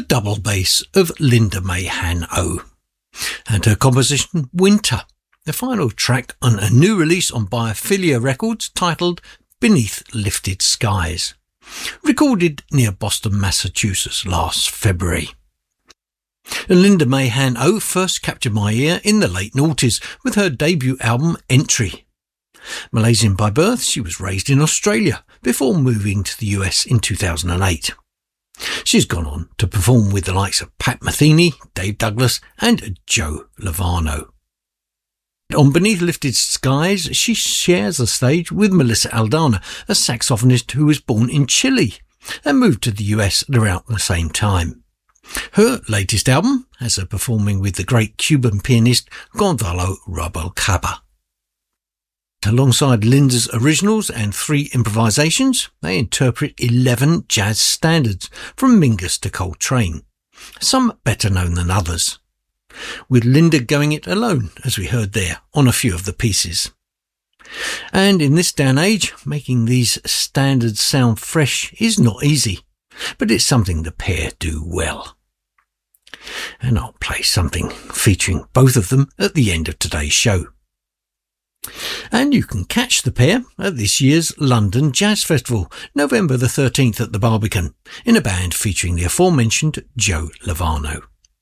double bass of Linda May Han-Oh, and her composition Winter, the final track on a new release on Biophilia Records titled Beneath Lifted Skies, recorded near Boston, Massachusetts last February. And Linda May Han-Oh first captured my ear in the late noughties with her debut album Entry. Malaysian by birth, she was raised in Australia before moving to the US in 2008. She's gone on to perform with the likes of Pat Metheny, Dave Douglas and Joe Lovano. On Beneath Lifted Skies, she shares the stage with Melissa Aldana, a saxophonist who was born in Chile and moved to the US at around the same time. Her latest album has her performing with the great Cuban pianist Gonzalo Rubalcaba. Alongside Linda's originals and 3 improvisations, they interpret 11 jazz standards from Mingus to Coltrane, some better known than others, with Linda going it alone, as we heard there, on a few of the pieces. And in this day and age, making these standards sound fresh is not easy, but it's something the pair do well. And I'll play something featuring both of them at the end of today's show. And you can catch the pair at this year's London Jazz Festival, November the 13th at the Barbican, in a band featuring the aforementioned Joe Lovano.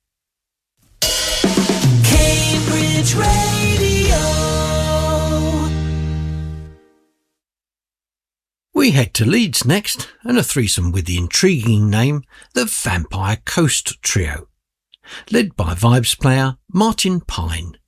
Cambridge Radio. We head to Leeds next, and a threesome with the intriguing name the Vampire Coast Trio, led by vibes player Martin Pine